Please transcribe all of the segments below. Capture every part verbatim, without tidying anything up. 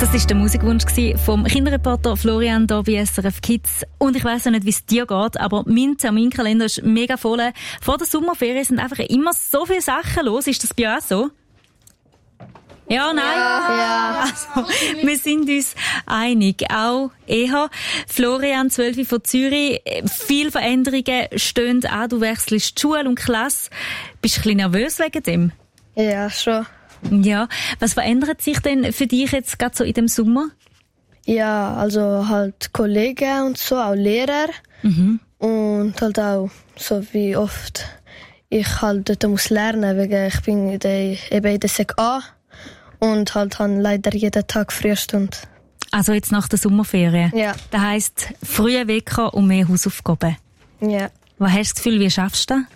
Das war der Musikwunsch vom Kinderreporter Florian hier bei S R F Kids. Und ich weiss ja nicht, wie es dir geht, aber mein Terminkalender ist mega voll. Vor der Sommerferien sind einfach immer so viele Sachen los. Ist das bei euch auch so? Ja, nein? Ja. Also, wir sind uns einig. Auch eher. Florian, zwölf von Zürich. Viele Veränderungen stehen an. Du wechselst die Schule und die Klasse. Bist du ein bisschen nervös wegen dem? Ja, schon. Ja. Was verändert sich denn für dich jetzt gerade so in dem Sommer? Ja, also halt Kollegen und so, auch Lehrer. Mhm. Und halt auch so wie oft ich halt dort muss lernen, weil ich bin in der, eben in der Sek A. Und halt habe leider jeden Tag Frühstunde. Also jetzt nach der Sommerferien? Ja. Das heisst, früher Wecker und mehr Hausaufgaben? Ja. Was hast du das Gefühl, wie schaffst du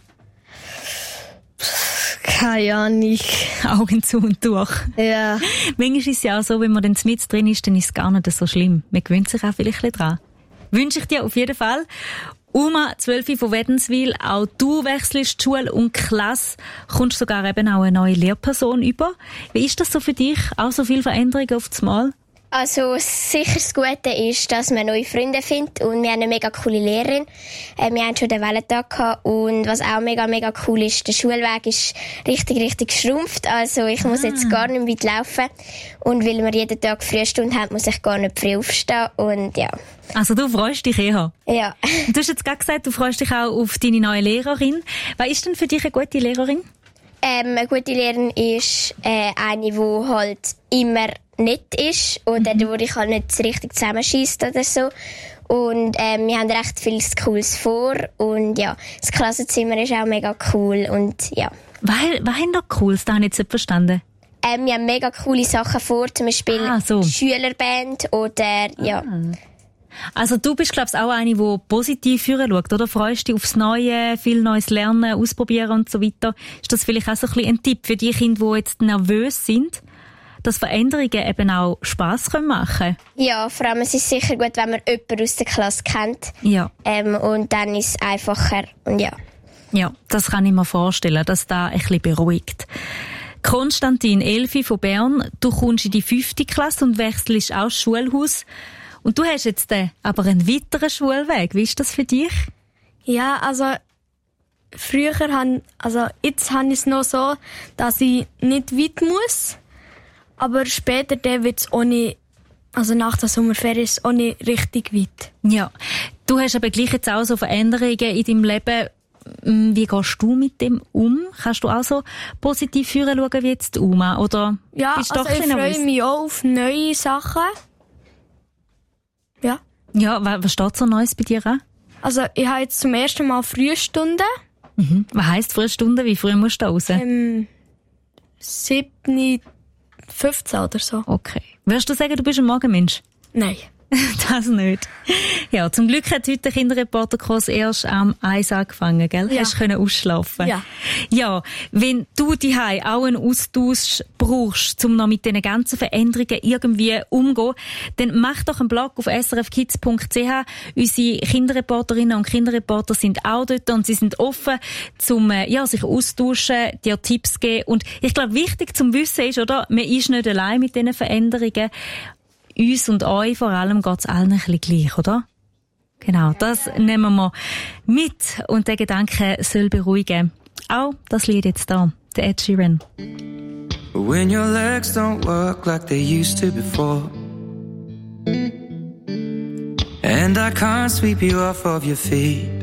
das? Keine Ahnung. Augen zu und durch? Ja. Manchmal ist es ja auch so, wenn man dann mit drin ist, dann ist es gar nicht so schlimm. Man gewöhnt sich auch vielleicht ein bisschen dran. Wünsche ich dir auf jeden Fall. Uma, zwölf von Wädenswil, auch du wechselst die Schule und die Klasse, kommst sogar eben auch eine neue Lehrperson über. Wie ist das so für dich? Auch so viele Veränderungen auf das Mal? Also sicher das Gute ist, dass man neue Freunde findet und wir haben eine mega coole Lehrerin. Äh, wir haben schon den Wellentag gehabt und was auch mega, mega cool ist, der Schulweg ist richtig, richtig geschrumpft. Also ich muss jetzt gar nicht weit laufen und weil wir jeden Tag Frühstunde haben, muss ich gar nicht früh aufstehen und ja. Also du freust dich eher? Ja. Du hast jetzt gerade gesagt, du freust dich auch auf deine neue Lehrerin. Was ist denn für dich eine gute Lehrerin? Ähm, eine gute Lehrerin ist äh, eine, die halt immer nett ist oder mhm. wo ich halt nicht richtig zusammenschießt oder so. Und ähm, wir haben recht viel Cooles vor und ja, das Klassenzimmer ist auch mega cool und ja. Was, was haben da Cooles? Das habe ich jetzt nicht verstanden. Ähm, wir haben mega coole Sachen vor, zum Beispiel ah, so. Schülerband oder ja. Ah. Also du bist, glaube ich, auch eine, die positiv führen schaut, oder? Freust dich aufs Neue, viel Neues lernen, ausprobieren und so weiter. Ist das vielleicht auch so ein bisschen ein Tipp für die Kinder, die jetzt nervös sind, dass Veränderungen eben auch Spass machen können? Ja, vor allem es ist sicher gut, wenn man jemanden aus der Klasse kennt. Ja. Ähm, und dann ist es einfacher und ja. Ja, das kann ich mir vorstellen, dass das ein bisschen beruhigt. Konstantin, Elfi von Bern, du kommst in die fünfte Klasse und wechselst auch das Schulhaus. Und du hast jetzt äh, aber einen weiteren Schulweg. Wie ist das für dich? Ja, also früher han, also jetzt habe ich es noch so, dass ich nicht weit muss, aber später wird es auch nicht, also nach der Sommerferien ist es auch nicht richtig weit. Ja, du hast aber gleich jetzt auch so Veränderungen in deinem Leben. Wie gehst du mit dem um? Kannst du auch so positiv führen schauen wie jetzt Uma? Oder ja, bist du also doch ich freue mich auch auf neue Sachen. Ja. Ja, was steht so Neues bei dir an? Also ich habe jetzt zum ersten Mal Frühstunden. Mhm. Was heisst Frühstunden? Wie früh musst du raus? Ähm, sieben, fünfzehn oder so. Okay. Würdest du sagen, du bist ein Morgenmensch? Nein. Das nicht. Ja, zum Glück hat heute der Kinderreporterkurs erst am eins angefangen, gell? Ja. Hast du können ausschlafen? Ja. Ja, wenn du daheim auch einen Austausch brauchst, um noch mit diesen ganzen Veränderungen irgendwie umzugehen, dann mach doch einen Blog auf s r f kids punkt c h. Unsere Kinderreporterinnen und Kinderreporter sind auch dort und sie sind offen, zum, ja, sich austauschen, dir Tipps geben. Und ich glaube, wichtig zum Wissen ist, oder? Man ist nicht allein mit diesen Veränderungen. Uns und euch vor allem geht's allen ein bisschen gleich, oder? Genau, das nehmen wir mit und der Gedanke soll beruhigen. Auch das Lied jetzt da, der Ed Sheeran. When your legs don't work like they used to before, and I can't sweep you off of your feet,